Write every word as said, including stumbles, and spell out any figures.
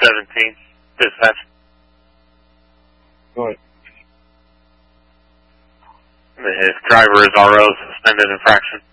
seventeen, dispatch. Go ahead. If driver is R O, suspended infraction.